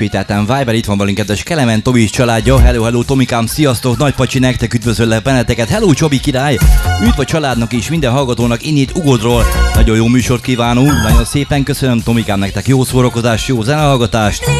ismételten Viber, itt van velünk kedves Kelemen Tomi családja. Hello Tomikám, sziasztok, nagy pacsi nektek, üdvözöllek benneteket. Hello Csobi király, üdv a családnak és minden hallgatónak innét Ugodról. Nagyon jó műsort kívánunk, nagyon szépen köszönöm Tomikám nektek, jó szórakozást, jó zenehallgatást.